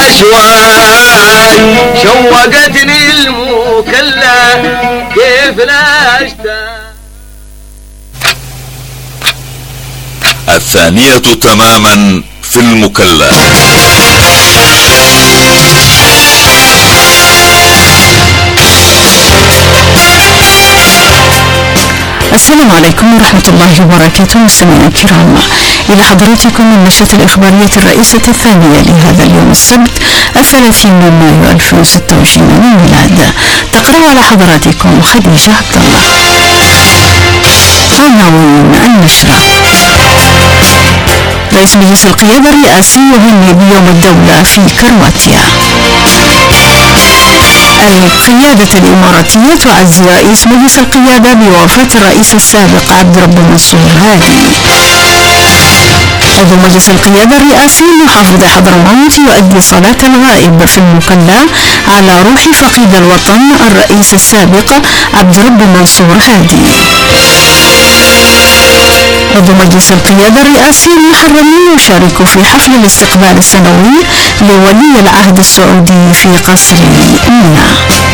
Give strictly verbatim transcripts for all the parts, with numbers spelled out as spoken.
الأشواق شوقتني المكلا كيف لا اشتاق. الثانية تماما في المكلا. السلام عليكم ورحمة الله وبركاته. مستمعينا الكرام، إلى حضراتكم النشرة الإخبارية الرئيسة الثانية لهذا اليوم السبت الثلاثين من مايو ألفين وستة وعشرين من الميلاد. تقرأ على حضراتكم خديجة عبد الله. عناوين النشرة: رئيس مجلس القيادة الرئاسي يهنئ بيوم الدولة في كرواتيا. القيادة الإماراتية تعزي رئيس مجلس القيادة بوفاة الرئيس السابق عبد رب منصور هادي. عضو مجلس القيادة الرئاسي محافظ حضرموت يؤدي صلاة الغائب في المكلا على روح فقيد الوطن الرئيس السابق عبد رب منصور هادي. عضو مجلس القيادة الرئاسي المحرمي يشارك في حفل الاستقبال السنوي لولي العهد السعودي في قصر منى.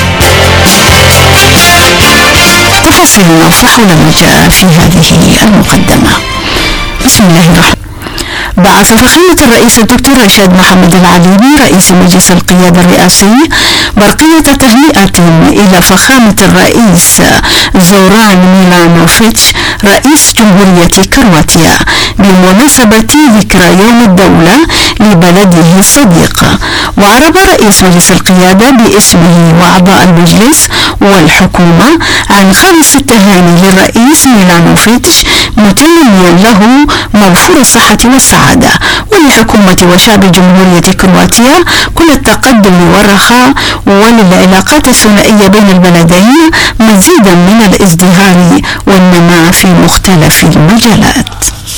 تفاصيل نوضح لما جاء في هذه المقدمة. بسم الله الرحمن. بعث فخامة الرئيس الدكتور رشاد محمد العليمي رئيس مجلس القيادة الرئاسي برقية تهنئة إلى فخامة الرئيس زوران ميلانوفيتش رئيس جمهورية كرواتيا بمناسبة ذكرى يوم الدولة لبلده الصديق. وعرب رئيس مجلس القيادة باسمه وأعضاء المجلس والحكومة عن خالص التهاني للرئيس ميلانوفيتش متمنيا له موفور الصحة والسعادة، ولحكومة وشعب جمهورية كرواتيا كل التقدم والرخاء، وللعلاقات الثنائية بين البلدين مزيدا من الازدهار والنماء في مختلف المجالات.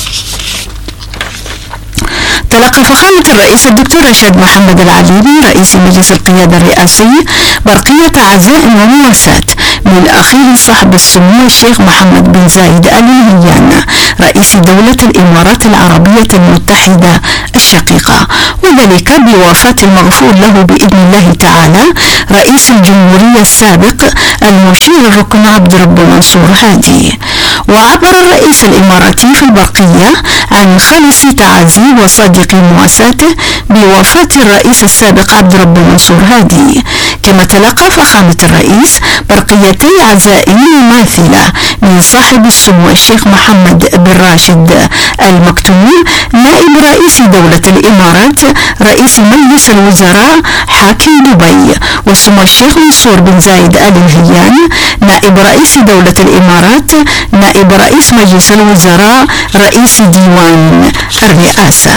تلقى فخامة الرئيس الدكتور رشاد محمد العليمي رئيس مجلس القيادة الرئاسي برقية عزاء ومواساة من أخيه صاحب السمو الشيخ محمد بن زايد آل نهيان رئيس دولة الإمارات العربية المتحدة الشقيقة، وذلك بوفاة المغفور له بإذن الله تعالى رئيس الجمهورية السابق المشير الركن عبد رب منصور هادي. وعبر الرئيس الإماراتي في البرقية عن خالص تعازي وصادق مواساته بوفاة الرئيس السابق عبد رب منصور هادي. كما تلقى فخامة الرئيس برقيتي عزاء مماثلة من صاحب السمو الشيخ محمد بن راشد المكتوم نائب رئيس دولة الإمارات رئيس مجلس الوزراء حاكم دبي، وسمو الشيخ منصور بن زايد آل نهيان نائب رئيس دولة الإمارات نائب رئيس مجلس الوزراء رئيس ديوان الرئاسة.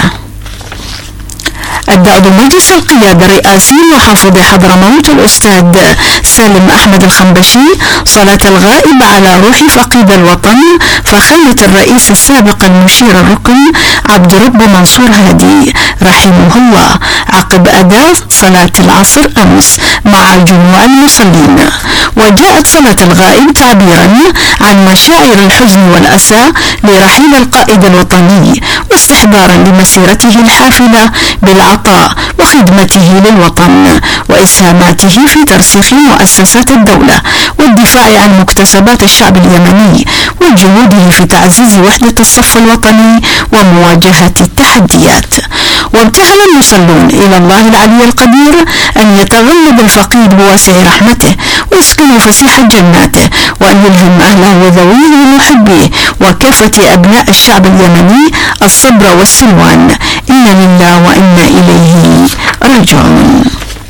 أدى عضو مجلس القيادة الرئاسي محافظ حضرموت الأستاذ سالم أحمد الخنبشي صلاة الغائب على روح فقيد الوطن فخامة الرئيس السابق المشير الركن عبد رب منصور هادي رحمه الله عقب أداء صلاة العصر أمس مع جموع المصلين. وجاءت صلاة الغائب تعبيرا عن مشاعر الحزن والأسى لرحيل القائد الوطني، واستحضارا لمسيرته الحافلة بالعطاء وخدمته للوطن وإسهاماته في ترسيخ مؤسسات الدولة والدفاع عن مكتسبات الشعب اليمني وجهوده في تعزيز وحدة الصف الوطني ومواجهة التحديات. وابتهل المصلون إلى الله العلي القدير أن يتغمد الفقيد بواسع رحمته ويسكنه فسيح جناته، وأن يلهم أهله وذويه ومحبيه وكافة أبناء الشعب اليمني الصبر والسلوان. إنا لله وإنا إليه راجعون.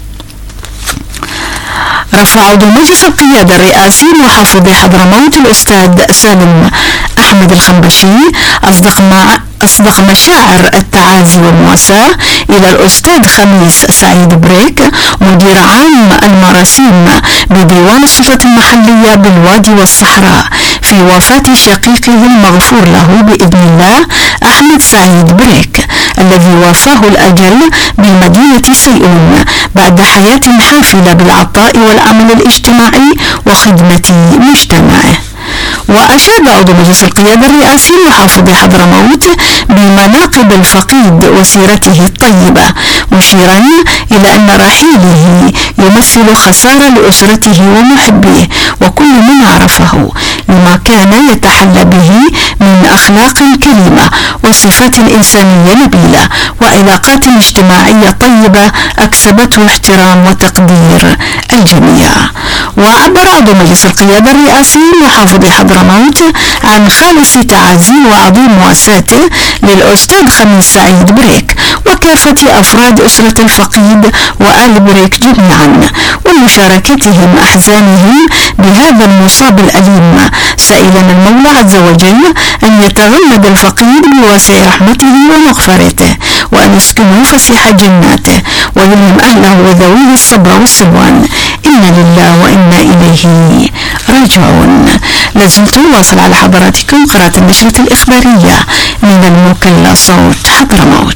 رفع عضو مجلس القيادة الرئاسي محافظ حضرموت الأستاذ سالم أحمد الخنبشي أصدق مع أصدق مشاعر التعازي والمواساة إلى الأستاذ خميس سعيد بريك مدير عام المراسيم بديوان الصفة المحلية بالوادي والصحراء في وفاة شقيقه المغفور له بإذن الله أحمد سعيد بريك الذي وافاه الأجل بمدينة سيئون بعد حياة حافلة بالعطاء والعمل الاجتماعي وخدمة مجتمعه. وأشاد عضو مجلس القيادة الرئاسي محافظ حضرموت بمناقب الفقيد وسيرته الطيبة، مشيرا إلى أن رحيله يمثل خسارة لأسرته ومحبيه وكل من عرفه، لما كان يتحلى به من أخلاق كريمة وصفات إنسانية نبيلة وعلاقات اجتماعية طيبة أكسبته احترام وتقدير الجميع. وعبر عضو مجلس القيادة الرئاسي محافظ حضرموت عن خالص تعازيه وعظيم مواساته للأستاذ خميس سعيد بريك وكافة أفراد أسرة الفقيد وآل بريك جميعا، ومشاركتهم أحزانهم بهذا المصاب الأليم، سائلا المولى عز وجل أن يتغمد الفقيد بواسع رحمته ومغفرته، وأن يسكنه فسيح جناته، ويلهم أهله وذويه الصبر والسلوان. إنا لله وإنا إليه راجعون. لازلت واصل على حضراتكم قراءة النشرة الإخبارية من المكلا صوت حضرموت.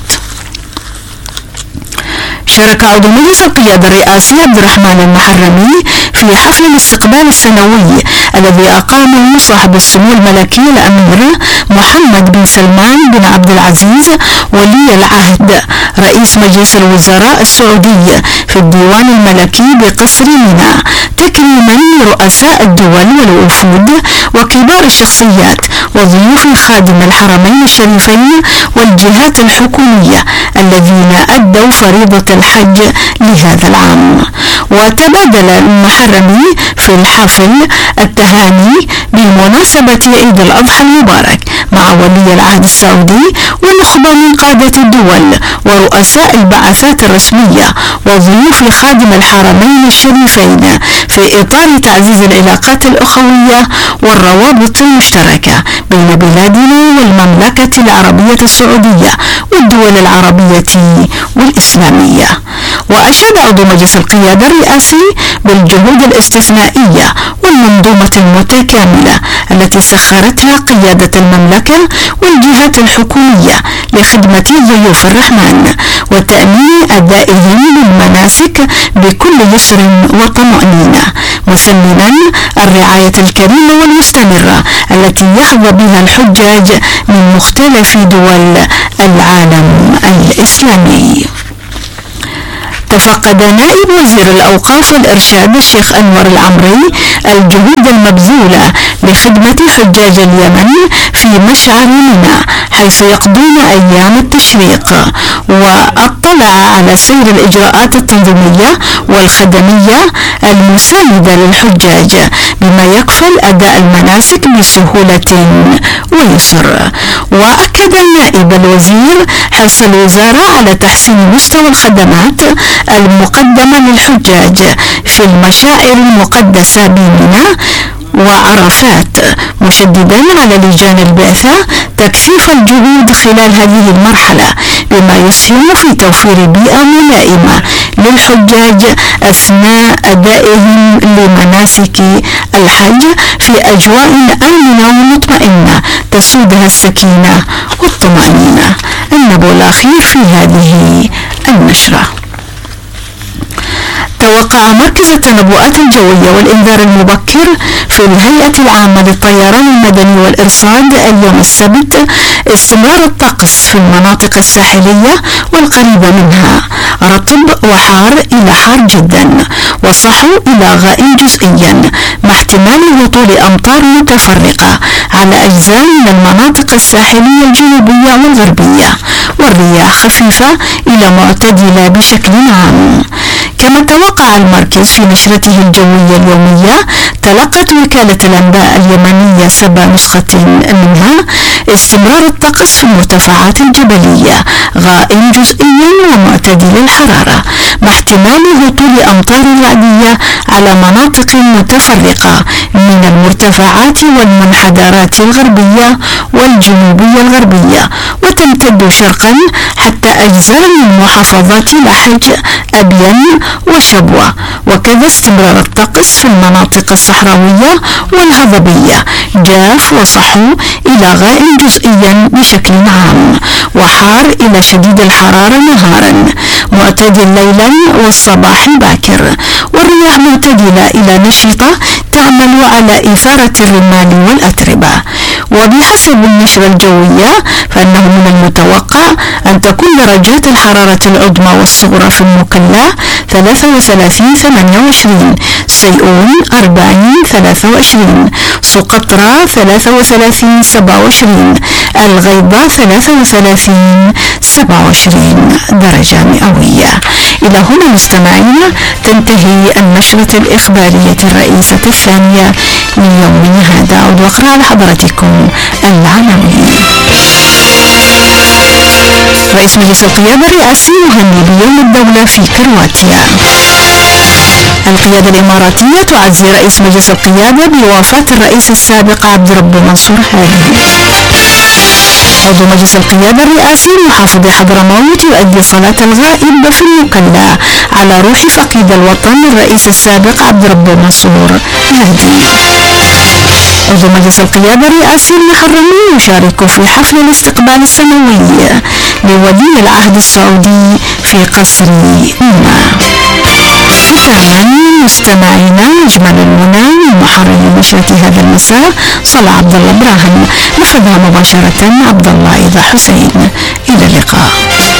شارك عضو مجلس القيادة الرئاسي عبد الرحمن المحرمي في حفل الاستقبال السنوي الذي أقامه صاحب السمو الملكي الأمير محمد بن سلمان بن عبد العزيز ولي العهد رئيس مجلس الوزراء السعودي في الديوان الملكي بقصر منى، تكريما لرؤساء الدول والوفود وكبار الشخصيات وضيوف خادم الحرمين الشريفين والجهات الحكومية الذين أدوا فريضة الحج لهذا العام. وتبادل المحرمي في الحفل التهاني بمناسبة عيد الأضحى المبارك مع ولي العهد السعودي ونخبة من قادة الدول ورؤساء البعثات الرسمية وضيوف خادم الحرمين الشريفين في إطار تعزيز العلاقات الأخوية والروابط المشتركة بين بلادنا والمملكة العربية السعودية والدول العربية والإسلامية. وأشاد عضو مجلس القيادة الرئاسي بالجهود الاستثنائية والمنظومة المتكاملة التي سخرتها قيادة المملكة والجهات الحكومية لخدمة ضيوف الرحمن وتأمين أدائهم للمناسك بكل يسر وطمأنينة، مثمنا الرعاية الكريمة والمستمرة التي يحظى بها الحجاج من مختلف دول العالم الإسلامي. تفقد نائب وزير الأوقاف والإرشاد الشيخ أنور العمري الجهود المبذولة لخدمة حجاج اليمن في مشعر منى حيث يقضون أيام التشريق، واطلع على سير الإجراءات التنظيمية والخدمية المساندة للحجاج بما يكفل أداء المناسك بسهولة ويسر. وأكد النائب الوزير حرص الوزارة على تحسين مستوى الخدمات المقدمة للحجاج في المشاعر المقدسة بمنى وعرفات، مشددا على لجان البعثة تكثيف الجهود خلال هذه المرحلة بما يسهم في توفير بيئة ملائمة للحجاج أثناء أدائهم لمناسك الحج في أجواء آمنة ومطمئنة تسودها السكينة والطمأنينة. النبو الأخير في هذه النشرة. توقع مركز التنبؤات الجوية والإنذار المبكر في الهيئة العامة للطيران المدني والإرصاد اليوم السبت استمرار الطقس في المناطق الساحلية والقريبة منها رطب وحار إلى حار جدا وصحو إلى غائم جزئيا مع احتمال هطول أمطار متفرقة على أجزاء من المناطق الساحلية الجنوبية والغربية، والرياح خفيفة إلى معتدلة بشكل عام. كما توقع المركز في نشرته الجوية اليومية تلقت وكالة الأنباء اليمنية سبع نسخة منها استمرار الطقس في المرتفعات الجبلية غائم جزئيا ومعتدل الحرارة مع احتمال هطول أمطار رعدية على مناطق متفرقة من المرتفعات والمنحدرات الغربية والجنوبية الغربية، وتمتد شرقا حتى أجزاء من محافظات لحج أبين وشبوة. وكذا استمرار الطقس في المناطق الصحراوية والهضبية جاف وصحو إلى غائم جزئيا بشكل عام وحار إلى شديد الحرارة نهارا معتدل ليلا والصباح باكر. والرياح معتدلة إلى نشطة تعمل على إثارة الرمال والأتربة. وبحسب النشرة الجوية فإنه من المتوقع أن تكون درجات الحرارة العظمى والصغرى في المكلا ثلاثة وثلاثين ثمانية وعشرين، سيئون أربعين ثلاثة وعشرين، سقطرى ثلاثة وثلاثين سبعة وعشرين، الغيضة ثلاثة وثلاثين سبعة وعشرين درجة مئوية. إلى هنا مستمعينا تنتهي النشرة الإخبارية الرئيسة الثانية ليومنا هذا. أعود وأقرأ على حضراتكم العناوين. رئيس مجلس القيادة الرئاسي يهني بيوم الدولة في كرواتيا. القيادة الإماراتية تعزي رئيس مجلس القيادة بوفاة الرئيس السابق عبد ربه منصور هادي. عضو مجلس القيادة الرئاسي محافظ حضرموت يؤدي صلاة الغائب في المكلا على روح فقيد الوطن الرئيس السابق عبد ربه منصور هادي. عضو مجلس القيادة الرئاسي المحرمي يشارك في حفل الاستقبال السنوي لولي العهد السعودي في قصر منى. ختاما مستمعينا اجمل المنى من محرر نشرة هذا المساء صلاح عبد الله براهن، نفذها مباشرة عبد الله إذا حسين. إلى اللقاء.